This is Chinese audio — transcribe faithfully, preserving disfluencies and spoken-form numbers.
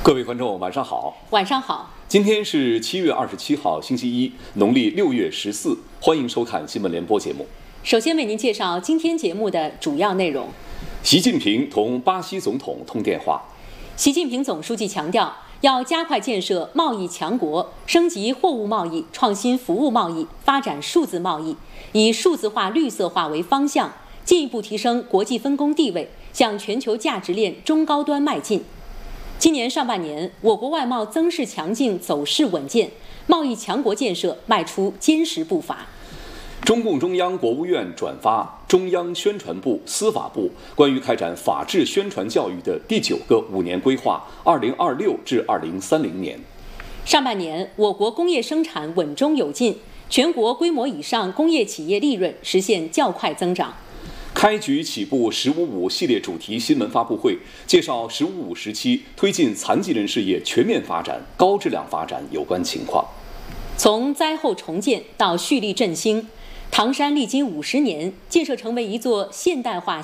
各位观众，晚上好。 晚上好。 今天是七月二十七号，星期一，农历六月十四。欢迎收看新闻联播节目。 首先为您介绍今天节目的主要内容。 习近平同巴西总统通电话。 习近平总书记强调，要加快建设贸易强国，升级货物贸易、创新服务贸易，发展数字贸易，以数字化、绿色化为方向，进一步提升国际分工地位，向全球价值链中高端迈进。今年上半年，我国外贸增势强劲，走势稳健，贸易强国建设迈出坚实步伐。 中共中央、国务院转发中央宣传部、司法部关于开展法治宣传教育的第九个五年规划（二零二六至二零三零年）。 上半年，我国工业生产稳中有进，全国规模以上工业企业利润实现较快增长。 开局起步“十五五”系列主题新闻发布会，介绍“十五五”时期推进残疾人事业全面发展、高质量发展有关情况。 从灾后重建到蓄力振兴，唐山历经五十年，建设成为一座现代化